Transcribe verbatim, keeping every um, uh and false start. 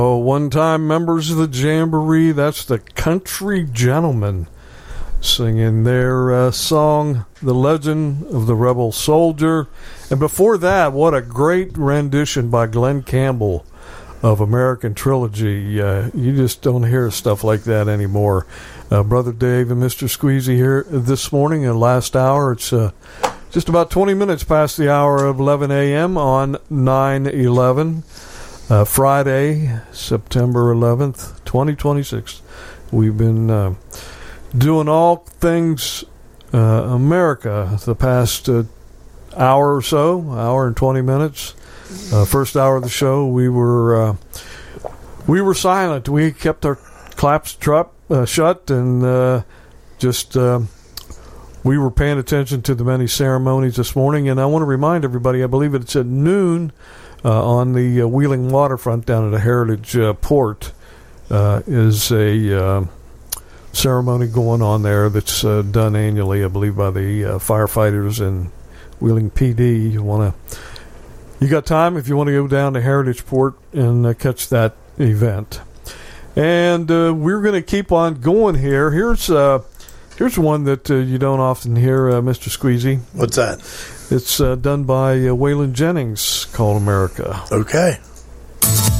Oh, one-time members of the Jamboree, that's the Country Gentlemen singing their uh, song, The Legend of the Rebel Soldier. And before that, what a great rendition by Glenn Campbell of American Trilogy. Uh, you just don't hear stuff like that anymore. Uh, Brother Dave and Mister Squeezy here this morning in last hour. It's uh, just about twenty minutes past the hour of eleven a.m. on nine eleven. Uh, Friday, September eleventh, twenty twenty-six. We've been uh, doing all things uh, America the past uh, hour or so, hour and twenty minutes. Uh, first hour of the show, we were uh, we were silent. We kept our claps trup, uh, shut, and uh, just uh, we were paying attention to the many ceremonies this morning. And I want to remind everybody, I believe it's at noon. Uh, on the uh, Wheeling waterfront down at a Heritage uh, Port uh, is a uh, ceremony going on there that's uh, done annually, I believe, by the uh, firefighters and Wheeling P D. You want to, you got time if you want to go down to Heritage Port and uh, catch that event. And uh, we're going to keep on going here. Here's uh, here's one that uh, you don't often hear, uh, Mister Squeezy. What's that? It's uh, done by uh, Waylon Jennings, called America. Okay.